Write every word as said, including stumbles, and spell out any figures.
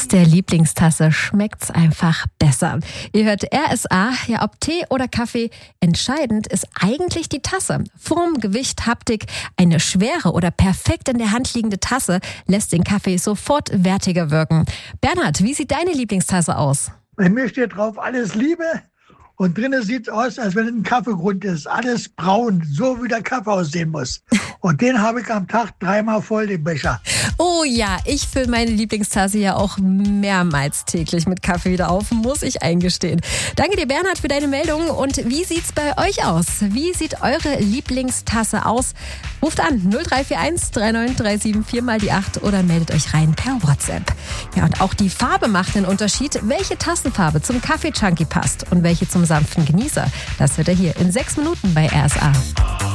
der Lieblingstasse schmeckt's einfach besser. Ihr hört R S A, ja, ob Tee oder Kaffee, entscheidend ist eigentlich die Tasse. Form, Gewicht, Haptik, eine schwere oder perfekt in der Hand liegende Tasse lässt den Kaffee sofort wertiger wirken. Bernhard, wie sieht deine Lieblingstasse aus? Bei mir steht drauf alles Liebe und drinnen sieht es aus, als wenn es ein Kaffeegrund ist. Alles braun, so wie der Kaffee aussehen muss. Und den habe ich am Tag dreimal voll, den Becher. Oh ja, ich fülle meine Lieblingstasse ja auch mehrmals täglich mit Kaffee wieder auf, muss ich eingestehen. Danke dir, Bernhard, für deine Meldung. Und wie sieht's bei euch aus? Wie sieht eure Lieblingstasse aus? Ruft an null drei vier eins drei neun drei sieben vier mal die acht oder meldet euch rein per WhatsApp. Ja, und auch die Farbe macht den Unterschied. Welche Tassenfarbe zum Kaffee-Junkie passt und welche zum sanften Genießer? Das wird er hier in sechs Minuten bei R S A.